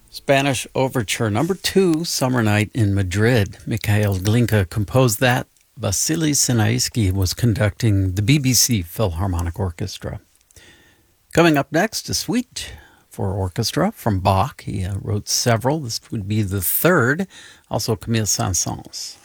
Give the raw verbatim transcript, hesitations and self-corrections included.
Spanish Overture number two, Summer Night in Madrid. Mikhail Glinka composed that. Vasily Sinaisky was conducting the B B C Philharmonic Orchestra. Coming up next, a suite for orchestra from Bach. He uh, wrote several. This would be the third. Also Camille Saint-Saëns.